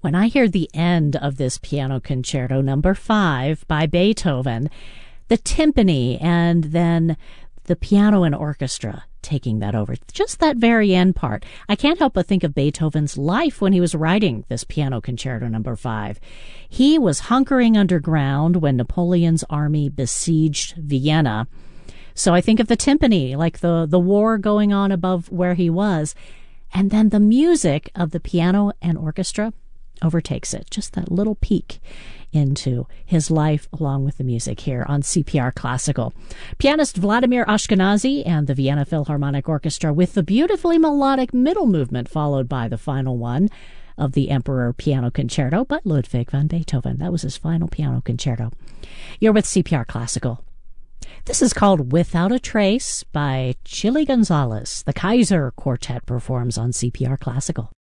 When I hear the end of this piano concerto, number 5 by Beethoven, the timpani and then the piano and orchestra taking that over, just that very end part, I can't help but think of Beethoven's life when he was writing this piano concerto number 5. He was hunkering underground when Napoleon's army besieged Vienna. So I think of the timpani, like the war going on above where he was. And then the music of the piano and orchestra overtakes it. Just that little peek into his life along with the music here on CPR Classical. Pianist Vladimir Ashkenazy and the Vienna Philharmonic Orchestra with the beautifully melodic middle movement followed by the final one of the Emperor Piano Concerto by Ludwig van Beethoven. That was his final piano concerto. You're with CPR Classical. This is called Without a Trace by Chili Gonzalez. The Kaiser Quartet performs on CPR Classical.